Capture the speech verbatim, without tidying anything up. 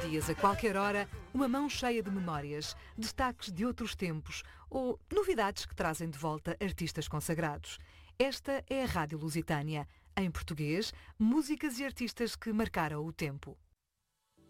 dias, a qualquer hora, uma mão cheia de memórias, destaques de outros tempos ou novidades que trazem de volta artistas consagrados. Esta é a Rádio Lusitânia. Em português, músicas e artistas que marcaram o tempo.